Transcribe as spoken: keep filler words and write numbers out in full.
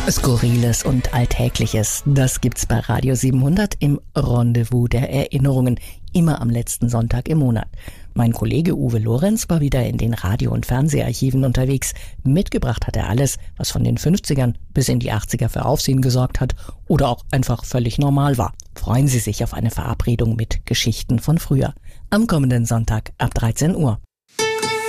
Skurriles und Alltägliches, das gibt's bei Radio siebenhundert im Rendezvous der Erinnerungen, immer am letzten Sonntag im Monat. Mein Kollege Uwe Lorenz war wieder in den Radio- und Fernseharchiven unterwegs. Mitgebracht hat er alles, was von den fünfzigern bis in die achtziger für Aufsehen gesorgt hat oder auch einfach völlig normal war. Freuen Sie sich auf eine Verabredung mit Geschichten von früher. Am kommenden Sonntag ab dreizehn Uhr.